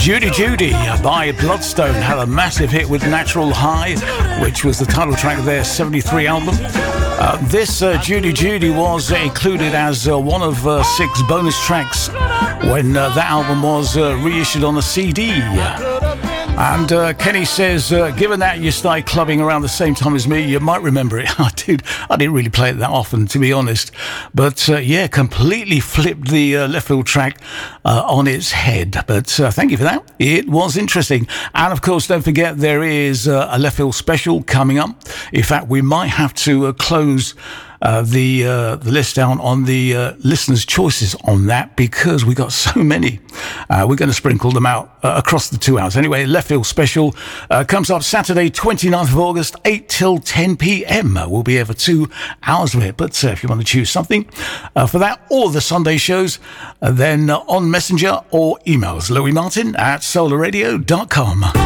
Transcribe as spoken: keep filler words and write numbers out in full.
Judy Judy by Bloodstone had a massive hit with Natural High, which was the title track of their seventy-three album. Uh, this uh, Judy Judy was included as uh, one of uh, six bonus tracks when uh, that album was uh, reissued on a C D. And uh, Kenny says, uh, given that you started clubbing around the same time as me, you might remember it. I did. I didn't really play it that often, to be honest. But uh, yeah, completely flipped the uh, left field track uh, on its head. But uh, thank you for that. It was interesting. And of course, don't forget, there is uh, a left field special coming up. In fact, we might have to uh, close Uh, the uh, the list down on the uh, listeners' choices on that, because we got so many. Uh, we're going to sprinkle them out uh, across the two hours. Anyway, Left Field Special uh, comes up Saturday, twenty-ninth of August, eight till ten p.m. Uh, we'll be here for two hours of it. But uh, if you want to choose something uh, for that or the Sunday shows, uh, then uh, on Messenger or emails, Louis Martin at solar radio dot com.